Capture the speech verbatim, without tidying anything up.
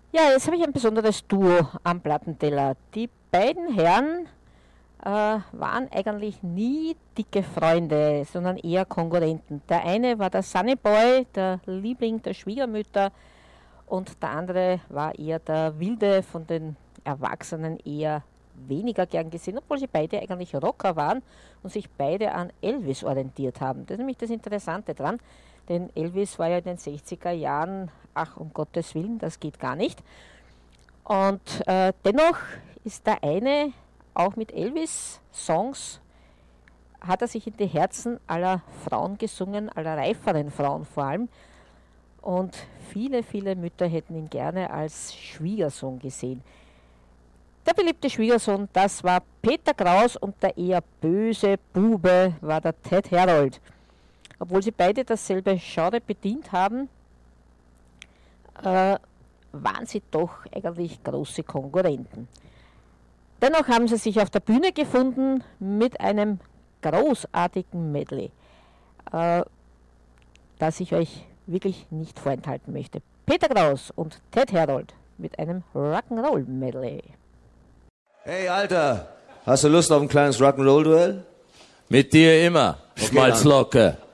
Ja, jetzt habe ich ein besonderes Duo am Plattenteller. Die beiden Herren äh, waren eigentlich nie dicke Freunde, sondern eher Konkurrenten. Der eine war der Sunny Boy, der Liebling der Schwiegermütter, und der andere war eher der Wilde, von den Erwachsenen eher weniger gern gesehen, obwohl sie beide eigentlich Rocker waren und sich beide an Elvis orientiert haben. Das ist nämlich das Interessante dran, denn Elvis war ja in den sechziger Jahren, ach um Gottes Willen, das geht gar nicht. Und äh, dennoch ist der eine auch mit Elvis-Songs, hat er sich in die Herzen aller Frauen gesungen, aller reiferen Frauen vor allem. Und viele, viele Mütter hätten ihn gerne als Schwiegersohn gesehen. Der beliebte Schwiegersohn, das war Peter Kraus, und der eher böse Bube war der Ted Herold. Obwohl sie beide dasselbe Genre bedient haben, äh, waren sie doch eigentlich große Konkurrenten. Dennoch haben sie sich auf der Bühne gefunden mit einem großartigen Medley, äh, das ich euch wirklich nicht vorenthalten möchte. Peter Kraus und Ted Herold mit einem Rock'n'Roll-Medley. Hey, Alter, hast du Lust auf ein kleines Rock'n'Roll-Duell? Mit dir immer, Okay, Schmalzlocke.